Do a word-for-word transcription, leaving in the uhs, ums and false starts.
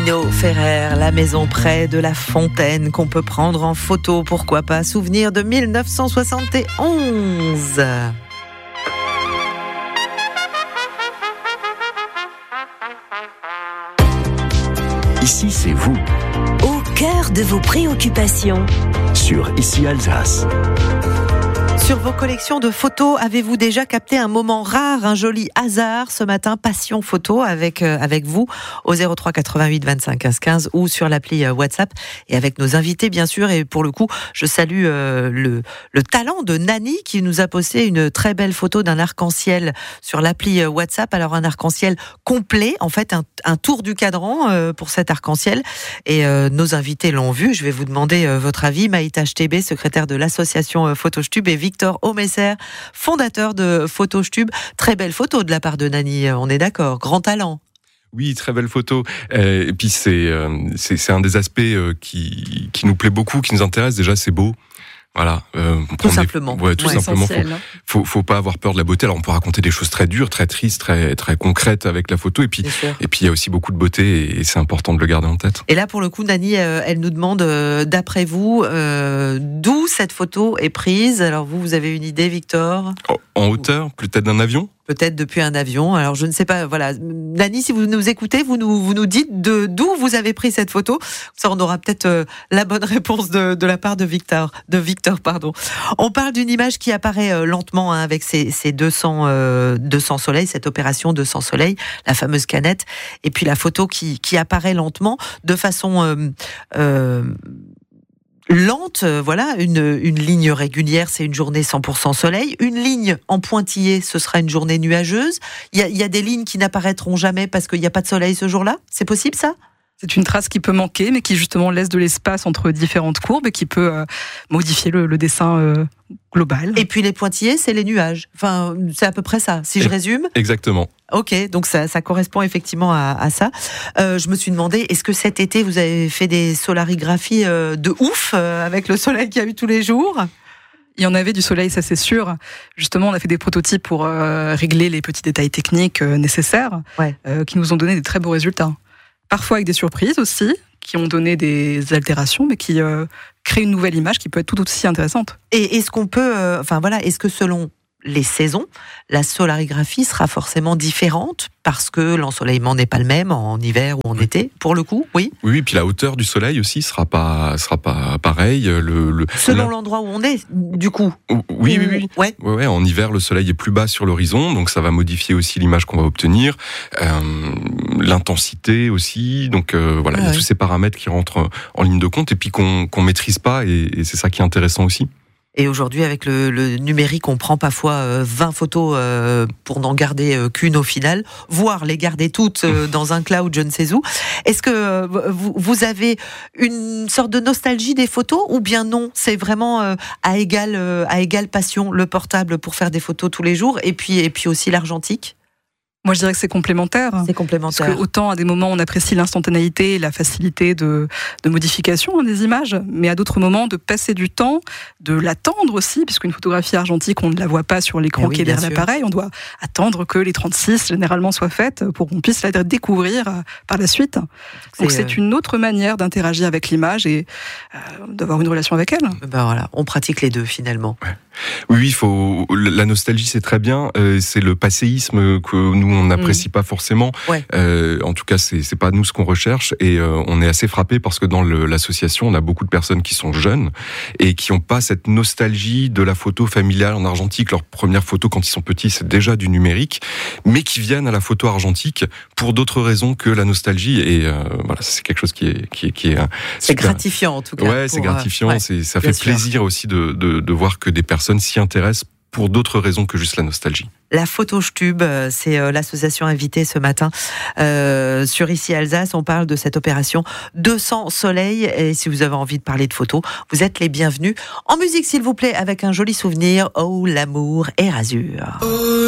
Nino Ferrer, la maison près de la fontaine qu'on peut prendre en photo, pourquoi pas, souvenir de mille neuf cent soixante et onze. Ici, c'est vous. Au cœur de vos préoccupations. Sur Ici Alsace. Sur vos collections de photos, avez-vous déjà capté un moment rare, un joli hasard ce matin? Passion photo avec euh, avec vous au zéro trois quatre-vingt-huit vingt-cinq quinze quinze ou sur l'appli euh, WhatsApp et avec nos invités bien sûr. Et pour le coup, je salue euh, le le talent de Nani qui nous a posté une très belle photo d'un arc-en-ciel sur l'appli euh, WhatsApp. Alors un arc-en-ciel complet, en fait un, un tour du cadran euh, pour cet arc-en-ciel. Et euh, nos invités l'ont vu. Je vais vous demander euh, votre avis. Maïta Chtébé, secrétaire de l'association euh, Photostube, et Victor Omesser, fondateur de Photostube. Très belle photo de la part de Nani, on est d'accord, grand talent. Oui, très belle photo. Euh, et puis c'est, euh, c'est c'est un des aspects euh, qui qui nous plaît beaucoup, qui nous intéresse. Déjà, c'est beau. Voilà, euh, tout simplement. Des... Ouais, tout ouais, simplement. Faut, faut, faut pas avoir peur de la beauté. Alors, on peut raconter des choses très dures, très tristes, très, très concrètes avec la photo. Et puis, et puis, il y a aussi beaucoup de beauté et c'est important de le garder en tête. Et là, pour le coup, Nani, euh, elle nous demande, euh, d'après vous, euh, d'où cette photo est prise. Alors, vous, vous avez une idée, Victor? En, en hauteur, peut-être d'un avion? Peut-être depuis un avion. Alors, je ne sais pas. Voilà, Nani, si vous nous écoutez, vous nous vous nous dites de d'où vous avez pris cette photo. Ça, on aura peut-être euh, la bonne réponse de de la part de Victor. De Victor, pardon. On parle d'une image qui apparaît euh, lentement hein, avec ces ces deux cents euh, deux cents soleils, cette opération deux cents soleils, la fameuse canette, et puis la photo qui qui apparaît lentement de façon euh, euh, lente, voilà, une, une ligne régulière, c'est une journée cent pour cent soleil. Une ligne en pointillé, ce sera une journée nuageuse. Il y a, il y a des lignes qui n'apparaîtront jamais parce qu'il n'y a pas de soleil ce jour-là. C'est possible, ça ? C'est une trace qui peut manquer, mais qui justement laisse de l'espace entre différentes courbes et qui peut euh, modifier le, le dessin euh, global. Et puis les pointillés, c'est les nuages. Enfin, c'est à peu près ça, si je résume. Exactement. Ok, donc ça, ça correspond effectivement à, à ça. Euh, je me suis demandé, est-ce que cet été, vous avez fait des solarigraphies euh, de ouf euh, avec le soleil qu'il y a eu tous les jours ? Il y en avait du soleil, ça c'est sûr. Justement, on a fait des prototypes pour euh, régler les petits détails techniques euh, nécessaires, ouais. euh, qui nous ont donné des très beaux résultats. Parfois avec des surprises aussi, qui ont donné des altérations, mais qui euh, créent une nouvelle image qui peut être tout aussi intéressante. Et est-ce qu'on peut, euh, enfin voilà, est-ce que selon les saisons, la solarigraphie sera forcément différente parce que l'ensoleillement n'est pas le même en hiver ou en oui. été, pour le coup, oui. Oui, puis la hauteur du soleil aussi sera pas sera pas pareille. Le, le selon l'endroit où on est, du coup. Oui, oui, oui. Ouais. Ouais, ouais. En hiver, le soleil est plus bas sur l'horizon, donc ça va modifier aussi l'image qu'on va obtenir, euh, l'intensité aussi. Donc euh, voilà, ah, il y a ouais. tous ces paramètres qui rentrent en ligne de compte et puis qu'on qu'on maîtrise pas, et, et c'est ça qui est intéressant aussi. Et aujourd'hui, avec le, le numérique, on prend parfois euh, vingt photos euh, pour n'en garder euh, qu'une au final, voire les garder toutes euh, dans un cloud, je ne sais où. Est-ce que euh, vous, vous avez une sorte de nostalgie des photos ou bien non? C'est vraiment euh, à égale euh, à égale passion, le portable pour faire des photos tous les jours, et puis et puis aussi l'argentique. Moi, je dirais que c'est complémentaire. C'est complémentaire. Parce que autant à des moments on apprécie l'instantanéité, la facilité de, de modification hein, des images, mais à d'autres moments de passer du temps, de l'attendre aussi, puisqu'une photographie argentique, on ne la voit pas sur l'écran oui, qui est derrière l'appareil. On doit attendre que les trente-six généralement soient faites pour qu'on puisse la découvrir par la suite. C'est Donc c'est euh... une autre manière d'interagir avec l'image et euh, d'avoir une relation avec elle. Ben voilà, on pratique les deux finalement. Ouais. Oui, oui, faut. La nostalgie, c'est très bien. Euh, c'est le passéisme que nous on n'apprécie mmh. pas forcément. Ouais. Euh, en tout cas, c'est c'est pas nous ce qu'on recherche, et euh, on est assez frappé parce que dans le, l'association, on a beaucoup de personnes qui sont jeunes et qui ont pas cette nostalgie de la photo familiale en argentique. Leur première photo quand ils sont petits, c'est déjà du numérique, mais qui viennent à la photo argentique pour d'autres raisons que la nostalgie. Et euh, voilà, c'est quelque chose qui est qui est qui est. C'est super... gratifiant en tout cas. Ouais, pour, c'est gratifiant. Euh, ouais, c'est ça fait sûr. plaisir aussi de, de de voir que des personnes s'y intéressent pour d'autres raisons que juste la nostalgie. La Photostube, c'est l'association invitée ce matin euh, sur Ici Alsace. On parle de cette opération deux cents soleils. Et si vous avez envie de parler de photos, vous êtes les bienvenus. En musique, s'il vous plaît, avec un joli souvenir. Oh, l'amour est rasure.